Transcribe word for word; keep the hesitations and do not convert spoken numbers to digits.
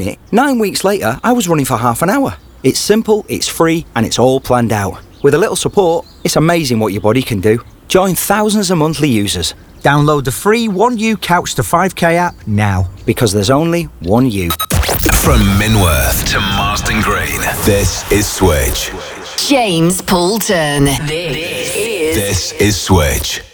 it. Nine weeks later, I was running for half an hour. It's simple, it's free, and it's all planned out. With a little support, it's amazing what your body can do. Join thousands of monthly users. Download the free one U Couch to five K app now, because there's only one you. From Minworth to Marston Green, this is Switch. James Poulton. This is... This is Switch.